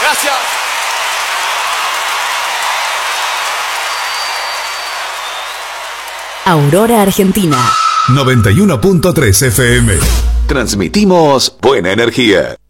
Gracias. Aurora Argentina 91.3 FM. Transmitimos buena energía.